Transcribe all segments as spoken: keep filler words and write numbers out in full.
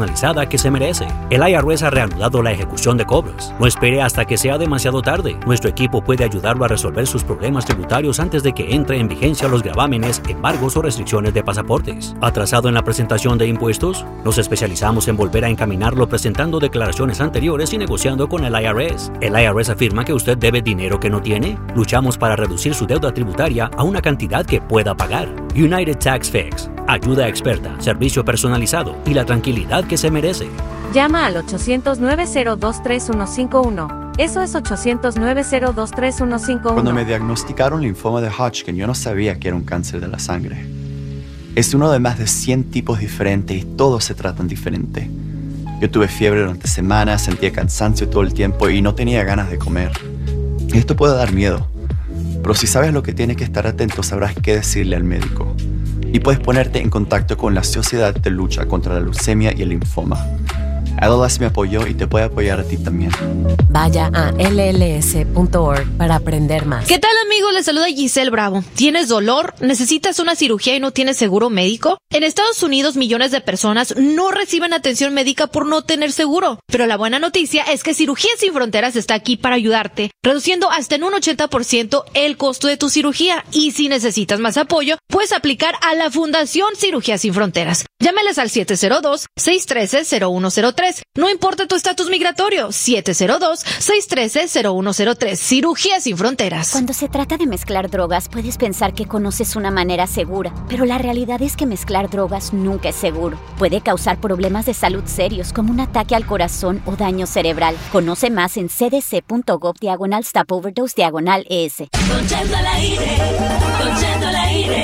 personalizada que se merece. El I R S ha reanudado la ejecución de cobros. No espere hasta que sea demasiado tarde. Nuestro equipo puede ayudarlo a resolver sus problemas tributarios antes de que entre en vigencia los gravámenes, embargos o restricciones de pasaportes. ¿Atrasado en la presentación de impuestos? Nos especializamos en volver a encaminarlo presentando declaraciones anteriores y negociando con el I R S. ¿El I R S afirma que usted debe dinero que no tiene? Luchamos para reducir su deuda tributaria a una cantidad que pueda pagar. United Tax Fix. Ayuda experta, servicio personalizado y la tranquilidad que se merece. Llama al ochocientos, nueve cero dos, tres uno cinco uno. Eso es ochocientos, nueve cero dos, tres uno cinco uno. Cuando me diagnosticaron linfoma de Hodgkin, yo no sabía que era un cáncer de la sangre. Es uno de más de cien tipos diferentes y todos se tratan diferente. Yo tuve fiebre durante semanas, sentía cansancio todo el tiempo y no tenía ganas de comer. Esto puede dar miedo, pero si sabes lo que tienes que estar atento, sabrás qué decirle al médico. Y puedes ponerte en contacto con la Sociedad de Lucha contra la Leucemia y el Linfoma. L L S me apoyó y te puede apoyar a ti también. Vaya a L L S punto org para aprender más. ¿Qué tal, amigos? Les saluda Giselle Bravo. ¿Tienes dolor? ¿Necesitas una cirugía y no tienes seguro médico? En Estados Unidos, millones de personas no reciben atención médica por no tener seguro. Pero la buena noticia es que Cirugías Sin Fronteras está aquí para ayudarte, reduciendo hasta en un ochenta por ciento el costo de tu cirugía. Y si necesitas más apoyo, puedes aplicar a la Fundación Cirugías Sin Fronteras. Llámales al siete cero dos, seis uno tres, cero uno cero tres. No importa tu estatus migratorio, siete cero dos, seis uno tres, cero uno cero tres. Cirugías Sin Fronteras. Cuando se trata de mezclar drogas, puedes pensar que conoces una manera segura, pero la realidad es que mezclar drogas nunca es seguro. Puede causar problemas de salud serios, como un ataque al corazón o daño cerebral. Conoce más en cdc.gov diagonal stop overdose diagonal es. Conchando al aire, conchando al aire.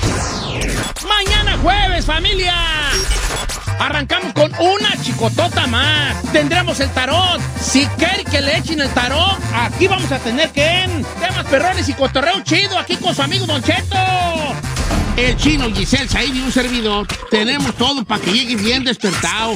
Mañana jueves, familia. Arrancamos con una chicotota más. Tendremos el tarot. Si quiere que le echen el tarot, aquí vamos a tener que en temas perrones y cotorreo chido aquí con su amigo Don Cheto. El Chino, Giselle, Said y un servidor. Tenemos todo para que llegues bien despertado.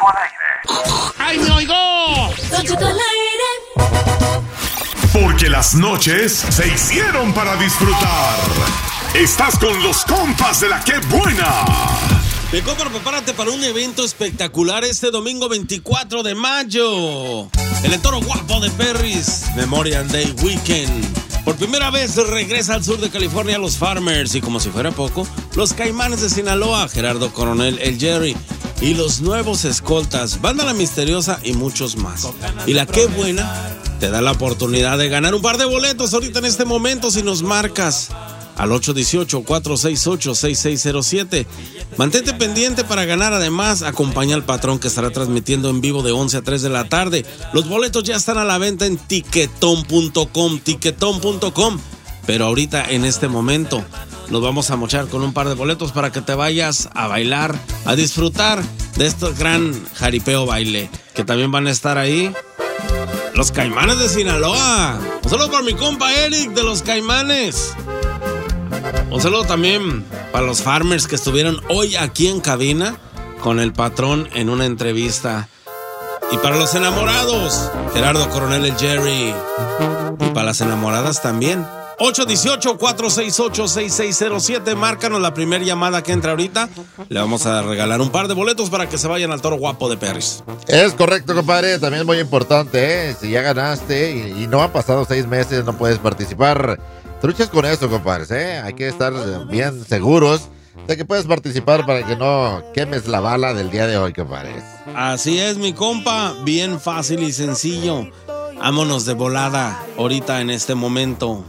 ¡Ay, me oigo! Don Cheto al aire. Porque las noches se hicieron para disfrutar. Estás con los compas de la Que Buena. Mi compa, prepárate para un evento espectacular este domingo veinticuatro de mayo. El Toro Guapo de Perris Memorial Day Weekend. Por primera vez regresa al sur de California los Farmers y como si fuera poco, los Caimanes de Sinaloa, Gerardo Coronel, el Jerry y los nuevos escoltas, Banda La Misteriosa y muchos más. Y la Que Buena te da la oportunidad de ganar un par de boletos ahorita en este momento si nos marcas al ocho uno ocho, cuatro seis ocho, seis seis cero siete. Mantente pendiente para ganar. Además, acompaña al patrón que estará transmitiendo en vivo de once a tres de la tarde. Los boletos ya están a la venta en tiquetón punto com, tiquetón punto com. Pero ahorita, en este momento, nos vamos a mochar con un par de boletos para que te vayas a bailar, a disfrutar de este gran jaripeo baile. Que también van a estar ahí los Caimanes de Sinaloa. Un saludo para mi compa Eric de los Caimanes. Un saludo también para los Farmers que estuvieron hoy aquí en cabina con el patrón en una entrevista. Y para los enamorados, Gerardo Coronel, el Jerry. Y para las enamoradas también. ocho uno ocho, cuatro seis ocho, seis seis cero siete. Márcanos la primera llamada que entra ahorita. Le vamos a regalar un par de boletos para que se vayan al Toro Guapo de Perris. Es correcto, compadre. También es muy importante, ¿eh? Si ya ganaste y, y no han pasado seis meses, no puedes participar. Truches con eso, compadres, ¿eh? Hay que estar bien seguros de que puedes participar para que no quemes la bala del día de hoy, compadres. Así es, mi compa. Bien fácil y sencillo. Vámonos de volada ahorita en este momento.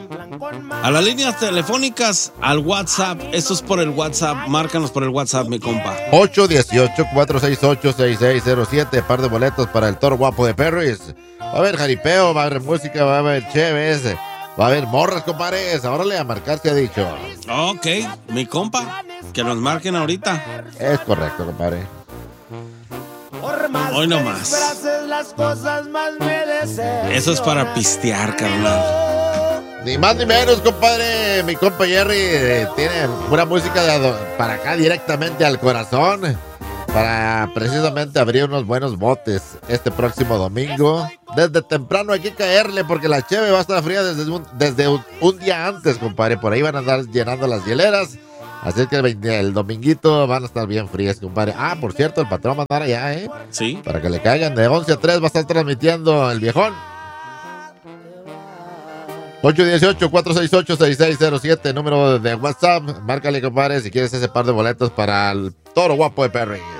A las líneas telefónicas, al WhatsApp. Esto es por el WhatsApp. Márcanos por el WhatsApp, mi compa. ocho uno ocho, cuatro seis ocho, seis seis cero siete. Par de boletos para el Toro Guapo de Perris. Va a haber jaripeo, va a haber música, va a haber chéves. Va a haber morras, compadres. Órale, a marcar se ha dicho. Ok, mi compa, que nos marquen ahorita. Es correcto, compadre. Hoy no más. Eso es para pistear, carnal. Ni más ni menos, compadre. Mi compa Jerry eh, tiene pura música de, para acá directamente al corazón. Para precisamente abrir unos buenos botes este próximo domingo. Desde temprano hay que caerle porque la cheve va a estar fría desde un, desde un, un día antes, compadre. Por ahí van a andar llenando las hieleras Así que el, veinte el dominguito van a estar bien frías, compadre. Ah, por cierto, el patrón va a andar allá, ¿eh? Sí. Para que le caigan de once a tres va a estar transmitiendo el viejón. ocho uno ocho, cuatro seis ocho, seis seis cero siete, número de WhatsApp. Márcale, compadre, si quieres ese par de boletos para el Toro Guapo de Perry.